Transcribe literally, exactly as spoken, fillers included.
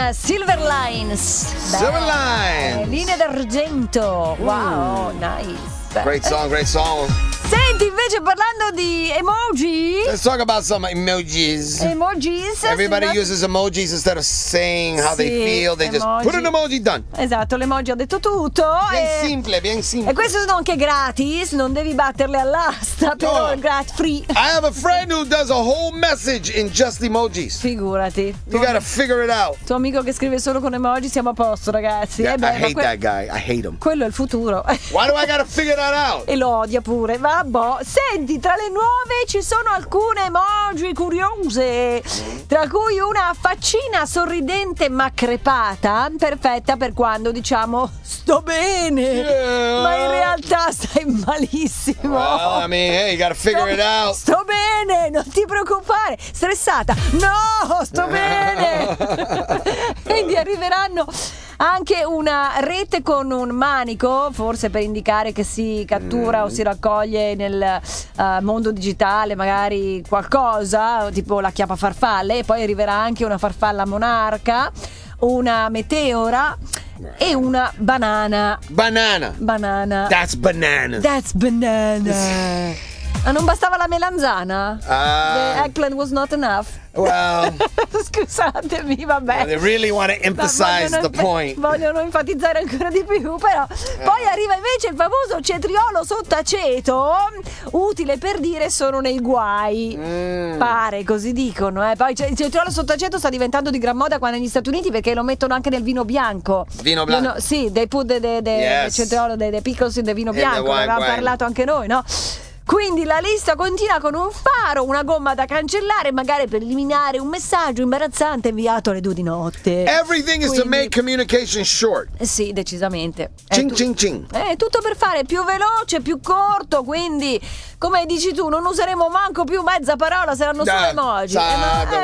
Silver Lines. Silver Lines. Linee d'argento. Wow, mm. nice. Great song, great song. Senti, invece parlando di emoji. Let's talk about some emojis. Emojis. Everybody sì, uses emojis instead of saying how sì, they feel. They emoji. just put an emoji, done. Esatto, l'emoji ha detto tutto. Bien e... simple, bien simple. E queste sono anche gratis, non devi batterle all'asta, però è gratis, free. I have a friend who does a whole message in just emojis. Figurati. You gotta figure it out. Tuo amico che scrive solo con emoji, siamo a posto, ragazzi. Yeah, eh beh, I hate que- that guy. I hate him. Quello è il futuro. Why do I gotta figure that out? E lo odia pure. Vabbè. Senti, tra le nuove ci sono alcune emoji curiose, tra cui una faccina sorridente ma crepata, perfetta per quando diciamo sto bene, Yeah. ma in realtà stai malissimo. Well, I mean, hey, you gotta figure sto, it out. Sto bene, non ti preoccupare. Stressata? No, sto bene. Quindi arriveranno anche una rete con un manico, forse per indicare che si cattura mm. o si raccoglie nel uh, mondo digitale magari qualcosa, tipo la chiappa farfalle, e poi arriverà anche una farfalla monarca, una meteora e una banana. Banana. Banana. That's banana. That's banana. Ah, non bastava la melanzana? Uh, The eggplant was not enough. Well, scusatemi, vabbè. they really want to emphasize vogliono, the point. Vogliono enfatizzare ancora di più, però. Eh. Poi arriva invece il famoso cetriolo sottaceto, utile per dire sono nei guai. Mm. Pare, così dicono. Eh. Poi il cetriolo sottaceto sta diventando di gran moda qua negli Stati Uniti perché lo mettono anche nel vino bianco. Vino bianco? No, sì, dei put de, de, de Yes. cetriolo, dei de pickles in de vino In the bianco. white Avevamo wine. parlato anche noi, no? Quindi la lista continua con un faro, una gomma da cancellare, magari per eliminare un messaggio imbarazzante inviato alle due di notte. Everything is to Quindi- make communication short. Eh sì, decisamente. È Ching tu- ching ching. È tutto per fare più veloce, più corto, quindi come dici tu non useremo manco più mezza parola, saranno solo Ah, emoji. sa- Eh, ma- eh,